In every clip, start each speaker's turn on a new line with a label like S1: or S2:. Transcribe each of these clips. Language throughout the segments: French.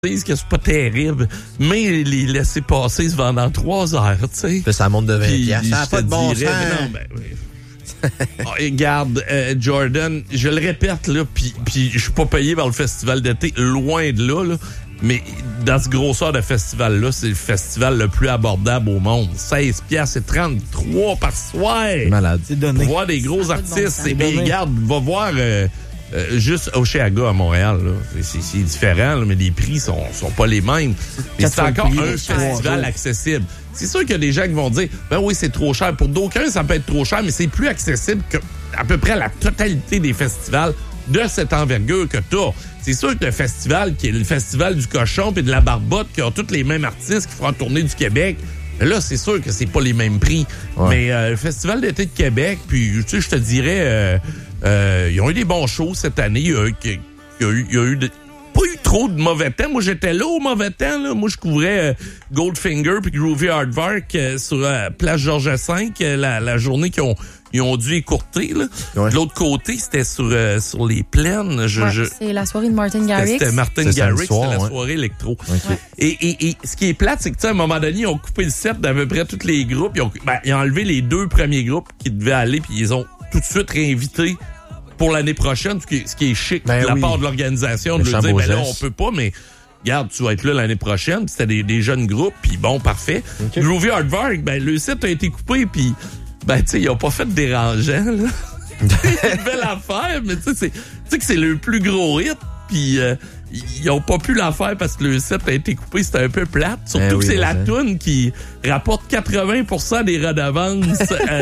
S1: disent que c'est pas terrible, mais les laissez-passer se vendent en 3 heures, tu sais.
S2: Puis ça monte de 20$. Ça n'a pas de bon sens.
S1: Non, ben oui. Regarde, Jordan, je le répète, là, puis je suis pas payé par le festival d'été, loin de là, mais dans ce grosseur de festival-là, c'est le festival le plus abordable au monde. 16$ et 33 par soir.
S2: Malade.
S1: C'est donné. Pour voir des gros artistes. Mais regarde, va voir... juste Oshéaga à Montréal, là. C'est différent, là, mais les prix sont pas les mêmes. Mais c'est encore un festival accessible. C'est sûr qu'il y a des gens qui vont dire, ben oui, c'est trop cher. Pour d'aucuns, ça peut être trop cher, mais c'est plus accessible que à peu près la totalité des festivals de cette envergure que t'as. C'est sûr que le festival, qui est le festival du cochon et de la barbotte, qui ont tous les mêmes artistes qui feront tourner du Québec, là, c'est sûr que c'est pas les mêmes prix. Ouais. Mais le Festival d'été de Québec, puis tu sais, je te dirais, ils ont eu des bons shows cette année. Il y a eu pas eu trop de mauvais temps. Moi, j'étais là au mauvais temps. Là. Moi, je couvrais Goldfinger puis Groovy Aardvark sur Place Georges V, la journée qu'ils ont dû écourter. Là. Ouais. De l'autre côté, c'était sur les plaines.
S3: C'est la soirée de Martin Garrix.
S1: C'était Martin Garrix, c'était la soirée électro. Okay. Et ce qui est plate, c'est que à un moment donné, ils ont coupé le set d'à peu près tous les groupes. Ils ont enlevé les 2 premiers groupes qui devaient aller, puis ils ont tout de suite réinvité pour l'année prochaine, ce qui est chic de la part de l'organisation, de leur dire, ben là, on peut pas, mais regarde, tu vas être là l'année prochaine. Puis c'était des jeunes groupes, puis bon, parfait. Okay. Groovy Aardvark, le site a été coupé, puis tu sais, ils ont pas fait de dérangeant, là. C'est une belle affaire, mais tu sais que c'est le plus gros hit, puis ils ont pas pu la faire parce que le set a été coupé, c'était un peu plate. Surtout que c'est la toune qui rapporte 80% des redevances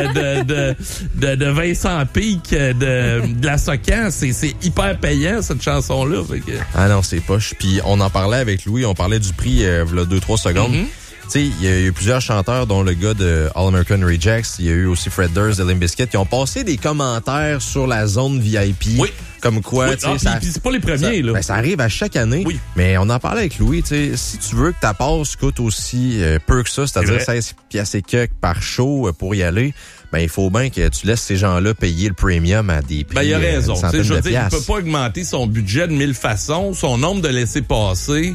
S1: de Vincent Peake de la Socan. C'est hyper payant, cette chanson-là.
S2: Ah non, c'est poche. Puis on en parlait avec Louis, on parlait du prix il y a 2-3 secondes. Mm-hmm. Tu sais, il y a eu plusieurs chanteurs, dont le gars de All American Rejects. Il y a eu aussi Fred Durst de Limp Bizkit qui ont passé des commentaires sur la zone VIP. Oui. Comme quoi, tu sais,
S1: puis c'est pas les premiers, là.
S2: Ça arrive à chaque année. Oui. Mais on en parlait avec Louis, tu sais, si tu veux que ta passe coûte aussi peu que ça, c'est-à-dire 16 piastres et quelques par show pour y aller, ben il faut bien que tu laisses ces gens-là payer le premium à des prix.
S1: Ben il a raison. Je veux dire, il peut pas augmenter son budget de 1000 façons, son nombre de laissez-passer.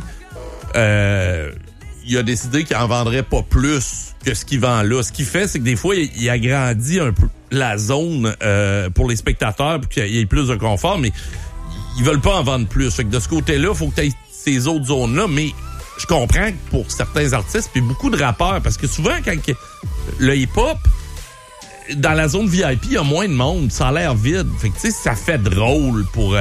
S1: Il a décidé qu'il en vendrait pas plus que ce qu'il vend là. Ce qu'il fait, c'est que des fois, il agrandit un peu la zone pour les spectateurs pour qu'il y ait plus de confort, mais ils veulent pas en vendre plus. Fait que de ce côté-là, il faut que tu aies ces autres zones-là, mais je comprends que pour certains artistes, puis beaucoup de rappeurs, parce que souvent, quand le hip-hop, dans la zone VIP, il y a moins de monde, ça a l'air vide. Fait que tu sais, ça fait drôle pour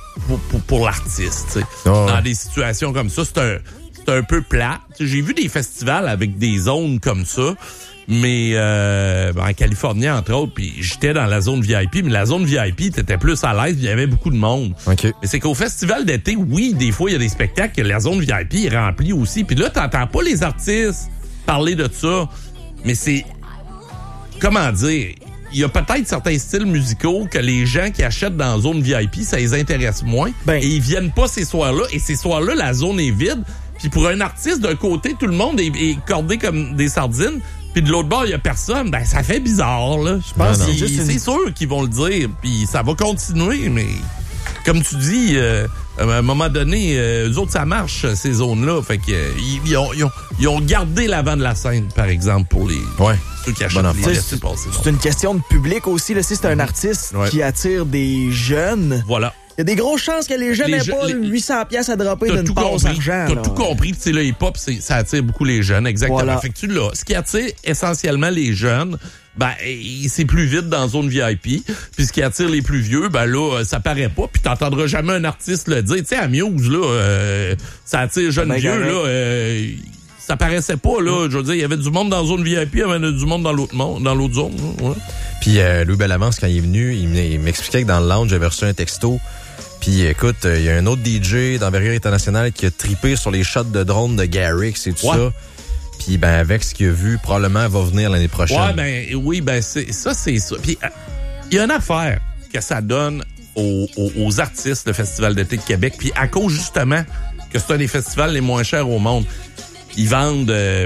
S1: l'artiste, tu sais. Oh. Dans des situations comme ça, c'est un peu plat. J'ai vu des festivals avec des zones comme ça, mais en Californie, entre autres, puis j'étais dans la zone VIP, mais la zone VIP, t'étais plus à l'aise, il y avait beaucoup de monde.
S2: Okay.
S1: Mais c'est qu'au festival d'été, oui, des fois, il y a des spectacles que la zone VIP est remplie aussi. Puis là, t'entends pas les artistes parler de ça, mais c'est... Comment dire? Il y a peut-être certains styles musicaux que les gens qui achètent dans la zone VIP, ça les intéresse moins. Et ils viennent pas ces soirs-là. Et ces soirs-là, la zone est vide. Puis pour un artiste, d'un côté, tout le monde est cordé comme des sardines. Puis de l'autre bord, il y a personne. Ben, ça fait bizarre, là. Je pense que c'est sûr qu'ils vont le dire. Puis ça va continuer, mais comme tu dis, à un moment donné, eux autres, ça marche, ces zones-là. Fait que ils ont gardé l'avant de la scène, par exemple, pour les...
S2: Ouais.
S1: Ceux qui achètent les laissez-passer.
S4: C'est une question de public aussi. Là, si c'est un artiste qui attire des jeunes...
S1: Voilà.
S4: Il y a des grosses chances que les jeunes n'aient pas 800 pièces à dropper d'une passe argent.
S1: T'as tout compris. Tu sais, le hip-hop, ça attire beaucoup les jeunes. Exactement. Voilà. Fait que tu l'as. Ce qui attire essentiellement les jeunes, ben, c'est plus vite dans la zone VIP. Puis ce qui attire les plus vieux, ben là, ça paraît pas. Puis t'entendras jamais un artiste le dire. Tu sais, Amuse, là, ça attire jeunes vieux, là. Ça paraissait pas, là. Je veux dire, il y avait du monde dans la zone VIP, il y avait du monde dans l'autre zone. Ouais.
S2: Puis Louis Bellavance, quand il est venu, il m'expliquait que dans le lounge, j'avais reçu un texto. Puis écoute, il y a un autre DJ d'envergure internationale qui a trippé sur les shots de drone de Garrix et tout ça. Puis ben avec ce qu'il a vu, probablement va venir l'année prochaine.
S1: Ouais, c'est ça. Puis il y a une affaire que ça donne aux artistes de Festival d'été de Québec. Puis à cause justement que c'est un des festivals les moins chers au monde, ils vendent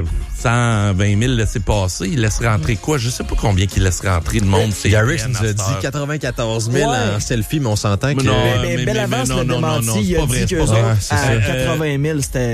S1: 120 000 laissés passer. Il laisse rentrer quoi? Je sais pas combien qu'il laisse rentrer de monde.
S2: Garrix nous a dit 94 000 en selfie, mais on s'entend que...
S4: Mais Belle Avance l'a démenti. Il a dit qu'eux autres, à 80 000, c'était...